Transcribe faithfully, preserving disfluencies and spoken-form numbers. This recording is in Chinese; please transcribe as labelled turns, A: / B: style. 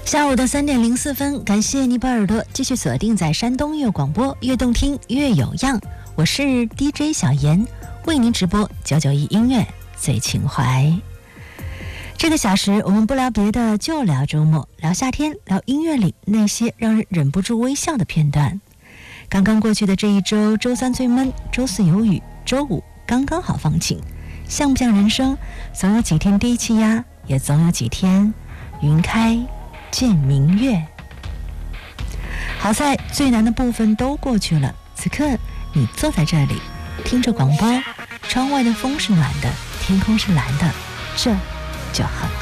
A: 下午的三点零四分，感谢你把耳朵继续锁定在山东乐广播，越动听越有样。我是 D J 小严，为您直播九九一音乐最情怀。这个小时我们不聊别的，就聊周末，聊夏天，聊音乐里那些让人忍不住微笑的片段。刚刚过去的这一周，周三最闷，周四有雨，周五刚刚好放晴。像不像人生？总有几天低气压，也总有几天云开见明月。好在最难的部分都过去了，此刻你坐在这里听着广播，窗外的风是暖的，天空是蓝的，这就很